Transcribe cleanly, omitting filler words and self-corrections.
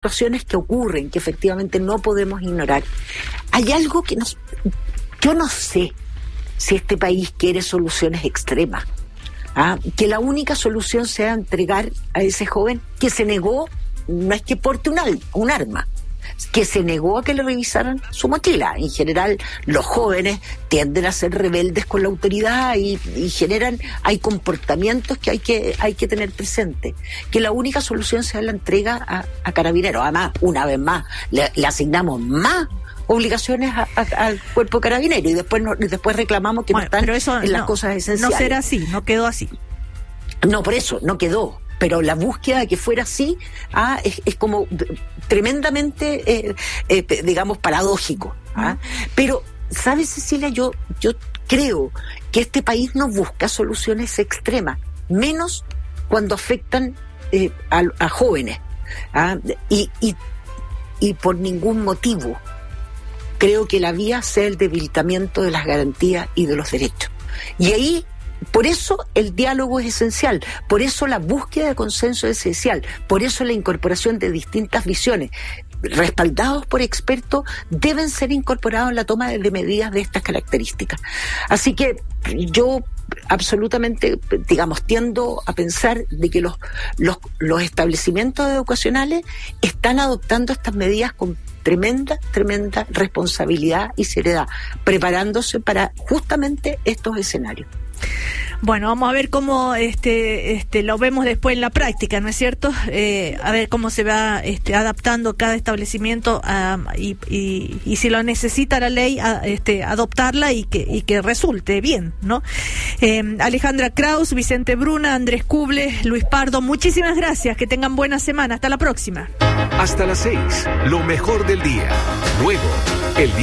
situaciones que ocurren, que efectivamente no podemos ignorar. Hay algo que yo no sé si este país quiere soluciones extremas. Que la única solución sea entregar a ese joven que se negó, no es que porte un arma, que se negó a que le revisaran su mochila. En general, los jóvenes tienden a ser rebeldes con la autoridad y hay comportamientos que hay que tener presente. Que la única solución sea la entrega a Carabineros. Además, una vez más, le asignamos más obligaciones al cuerpo carabinero y después reclamamos que no están en las cosas esenciales. No será así, no quedó así. No, por eso, no quedó. Pero la búsqueda de que fuera así es como tremendamente, digamos, paradójico. Pero, ¿sabes, Cecilia? Yo creo que este país no busca soluciones extremas, menos cuando afectan a jóvenes. Y por ningún motivo creo que la vía sea el debilitamiento de las garantías y de los derechos. Y ahí, por eso el diálogo es esencial, por eso la búsqueda de consenso es esencial, por eso la incorporación de distintas visiones, respaldados por expertos, deben ser incorporados en la toma de medidas de estas características. Así que yo absolutamente, digamos, tiendo a pensar de que los establecimientos educacionales están adoptando estas medidas con tremenda responsabilidad y seriedad, preparándose para justamente estos escenarios. Bueno, vamos a ver cómo lo vemos después en la práctica, ¿no es cierto? A ver cómo se va adaptando cada establecimiento y si lo necesita la ley, adoptarla y que resulte bien, ¿no? Alejandra Kraus, Vicente Bruna, Andrés Cuble, Luis Pardo, muchísimas gracias, que tengan buena semana, hasta la próxima. Hasta las 6, lo mejor del día. Luego, el día